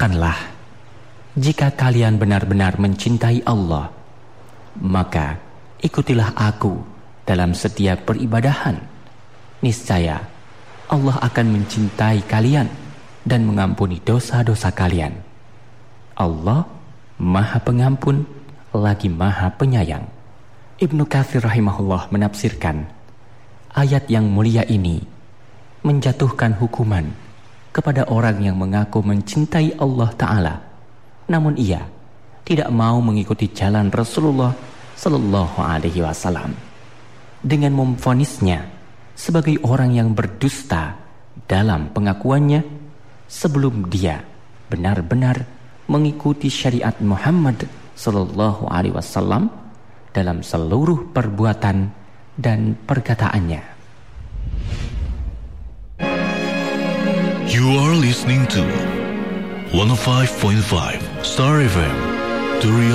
Katakanlah, jika kalian benar-benar mencintai Allah, maka ikutilah aku dalam setiap peribadahan. Niscaya Allah akan mencintai kalian dan mengampuni dosa-dosa kalian. Allah Maha Pengampun lagi Maha Penyayang. Ibnu Katsir rahimahullah menafsirkan ayat yang mulia ini menjatuhkan hukuman kepada orang yang mengaku mencintai Allah Ta'ala, namun ia tidak mau mengikuti jalan Rasulullah Sallallahu Alaihi Wasallam, dengan memvonisnya sebagai orang yang berdusta dalam pengakuannya sebelum dia benar-benar mengikuti syariat Muhammad Sallallahu Alaihi Wasallam dalam seluruh perbuatan dan perkataannya. You are listening to 105.5 Star FM,